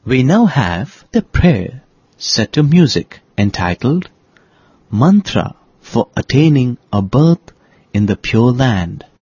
We now have the prayer set to music entitled Mantra for Attaining a Birth in the Pure Land.